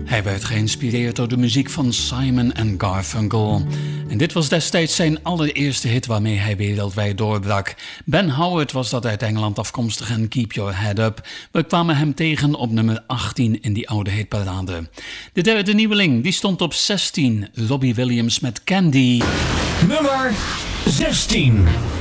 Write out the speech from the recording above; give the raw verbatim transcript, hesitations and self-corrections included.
Hij werd geïnspireerd door de muziek van Simon en Garfunkel. En dit was destijds zijn allereerste hit waarmee hij wereldwijd doorbrak. Ben Howard was dat uit Engeland afkomstig en Keep Your Head Up. We kwamen hem tegen op nummer achttien in die oude hitparade. De derde nieuweling die stond op zestien. Robbie Williams met Candy. Nummer zestien.